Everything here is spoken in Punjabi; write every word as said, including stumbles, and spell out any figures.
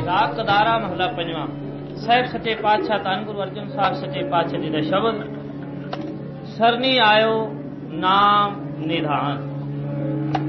ਰਾਗ ਕਦਾਰਾ ਮਹਲਾ ਪੰਜਵਾਂ। ਸਾਹਿਬ ਸੱਚੇ ਪਾਤਸ਼ਾਹ ਧੰਨ ਗੁਰੂ ਅਰਜਨ ਸਾਹਿਬ ਸੱਚੇ ਪਾਤਸ਼ਾਹ ਜੀ ਦਾ ਸ਼ਬਦ। ਸਰਨੀ ਆਇਓ ਨਾਮ ਨਿਧਾਨ।